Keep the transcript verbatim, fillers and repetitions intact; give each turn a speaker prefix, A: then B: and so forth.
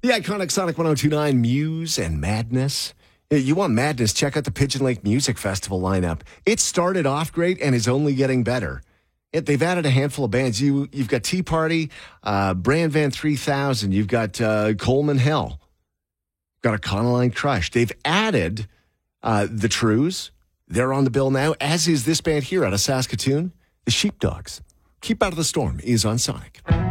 A: The iconic Sonic one oh two point nine Muse and Madness. You want madness, check out the Pigeon Lake Music Festival lineup. It started off great and is only getting better. It, they've added a handful of bands. You, you've got Tea Party, uh, Brand Van three thousand. You've got uh, Coleman Hell. Got a Econoline Crush. They've added uh, the Trues. They're on the bill now, as is this band here out of Saskatoon, the Sheepdogs. Keep Out of the Storm is on Sonic.